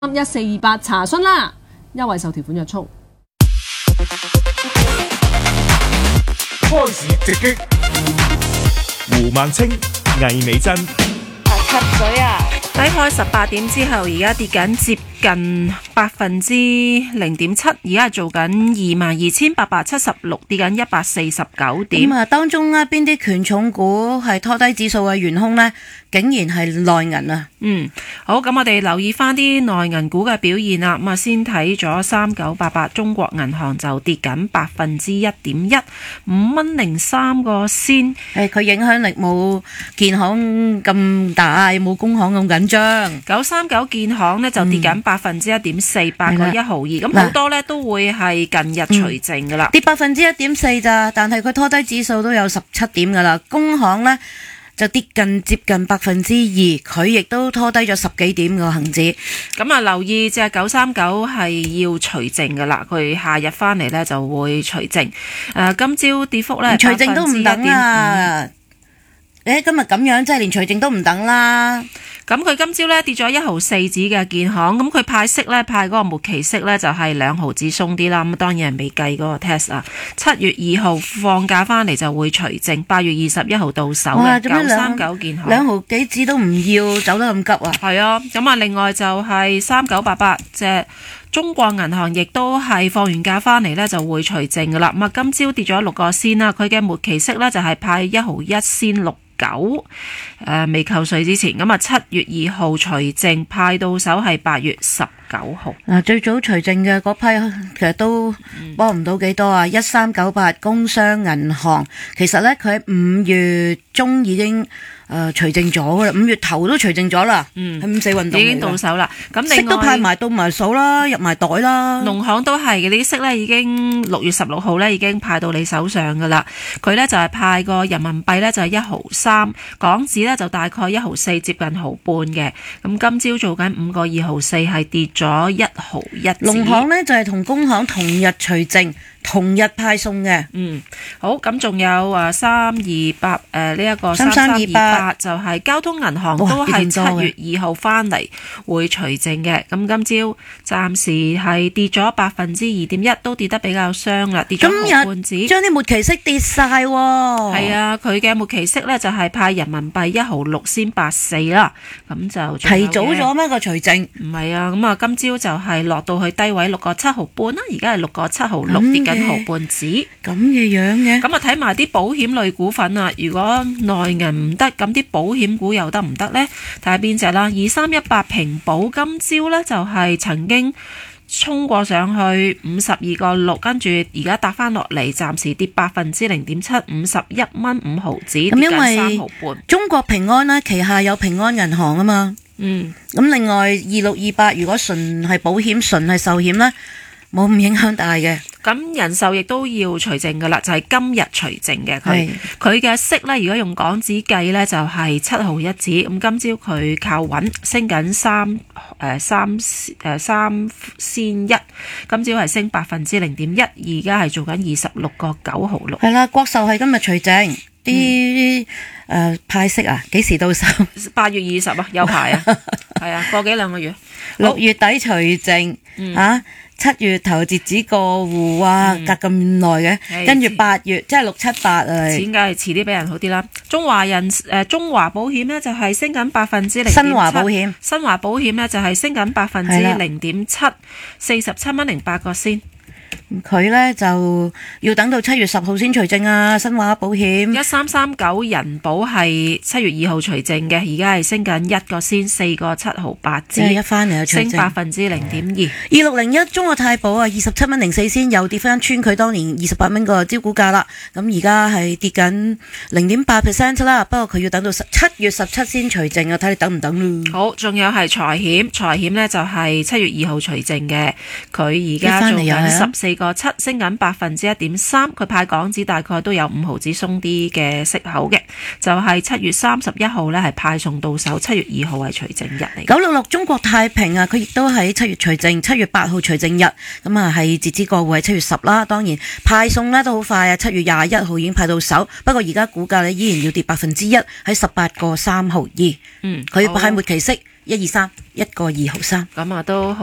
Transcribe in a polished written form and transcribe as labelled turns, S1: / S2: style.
S1: 1428查詢啦，優惠受條款約束。
S2: 開市直擊，胡孟青、魏美珍。
S3: 吸水啊！低開18點之後，而家跌緊接近0.7%，而家係做緊22,876，跌緊149點。
S4: 咁啊，當中呢邊啲權重股係拖低指數嘅元兇呢，竟然係內銀啊！
S3: 好，咁我哋留意翻啲內銀股嘅表現啦。咁啊，先睇咗3988中國銀行就跌緊1.1%，5蚊03個仙。
S4: 佢影響力冇建行咁大，冇工行咁緊張。
S3: 939建行呢就跌緊1.4%，8個1毫2。咁好多呢都會係近日除淨噶啦，
S4: 跌1.4%咋，但係佢拖低指數都有17點噶啦。工行呢就跌接近2%，佢亦都拖低咗10幾點個恒指。
S3: 咁啊，留意隻939係要除淨噶啦，佢下日翻嚟呢就會除淨。今朝跌幅呢，
S4: 除淨都唔等啊！今日咁樣真係連除淨都唔等啦。
S3: 咁佢今朝咧跌咗1毫4子嘅建行，咁佢派息咧派嗰個末期息咧就係2毫子鬆啲啦。咁當然係未計嗰個 test 啊。7月2號放假翻嚟就會除淨，8月21號到手嘅939建行
S4: 2毫幾子都唔要，走得咁急啊！
S3: 係啊，咁啊，另外就係3988隻中國銀行，亦都係放完假翻嚟咧就會除淨噶啦。咁啊，今朝跌咗6個仙啦，佢嘅末期息咧就係派1毫1仙6。未扣稅之前，咁啊7月2號除淨派到手係8月19號。
S4: 最早除淨嘅嗰批其實都幫唔到幾多啊！1398工商銀行，其實咧佢喺5月中已經除淨咗噶啦，5月頭都除淨咗啦，係5四運動
S3: 已經到手啦。咁
S4: 息都派埋到埋數啦，入埋袋啦。
S3: 農行都係嘅，呢啲息咧已經6月16號咧已經派到你手上噶啦。佢咧就係派個人民幣咧就係1毫3，港紙咧就大概1毫4，接近毫半嘅。咁今朝做緊5個2毫4，係跌咗1毫1。
S4: 農行咧就係同工行同日除淨，同日派送嘅。
S3: 好，咁仲有328呢一個3328就係交通銀行，都係7月2號翻嚟會除淨嘅。咁今朝暫時係跌咗2.1%，都跌得比較傷啦，跌咗毫半子。
S4: 將啲末期息跌晒喎。
S3: 係啊，佢嘅末期息咧就係派人民幣1毫6先84啦。咁就
S4: 提早咗咩個除淨？
S3: 唔係啊，咁啊今朝就係落到去低位6個7毫半啦，而家係6個7毫6，跌緊毫半子。
S4: 咁嘅樣嘅。
S3: 咁啊睇埋啲保險類股份啊，如果內銀唔得，咁啲保險股又得唔得呢？睇下邊隻啦。2318平保今朝呢就係曾經衝過上去52個6，跟住而家搭翻落嚟，暫時跌0.7%， 51蚊5毫子，跌緊3毫半。
S4: 中國平安呢旗下有平安銀行啊嘛。咁另外2628如果純係保險，純係壽險呢，冇咁影響大嘅。
S3: 咁人壽亦都要除淨噶啦，就係今日除淨嘅佢嘅息呢，如果用港紙計呢，就係7毫1子。咁今朝佢靠穩，升緊3仙1，今朝係升0.1%，而家係做緊26個9毫6。
S4: 係啦，國壽係今日除淨啲派息啊，幾時到手
S3: ？8月20啊，有排啊，係啊，個幾兩個月
S4: ，6月底除淨7月頭截止過戶啊，隔咁耐嘅，跟住8月即係6、7、8啊，
S3: 錢梗係遲啲俾人好啲啦。中華保險呢就係升緊0.7%，
S4: 新華保險
S3: 呢就係升緊0.7%， 47蚊08個先。
S4: 佢呢就要等到7月10號先除淨啊，新華保險。
S3: 1339人保係7月2號除淨嘅，而家係升緊1個先，4個7毫8子，
S4: 一翻嚟就除淨，
S3: 升0.2%。
S4: 2601中國太保啊，27蚊04仙，又跌翻穿佢當年28蚊個招股價啦。咁而家係跌緊0.8% 啦，不過佢要等到7月17先除淨啊，睇你等唔等咯。
S3: 好，仲有係財險呢就係7月2號除淨嘅，佢而家做緊 24.7，升緊1.3%。佢派港紙大概都有5毫子鬆啲嘅息口嘅，就係7月31號呢係派送到手，7月2號係除淨日嚟。
S4: 966中國太平啊，佢亦都喺7月除淨，7月8號除淨日，咁啊係截止過戶係7月10啦。當然派送呢都好快啊，7月21號已經派到手，不過而家股價呢依然要跌1%，喺18.3毫二。佢派末期息123，1.2毫3。
S3: 咁啊都好。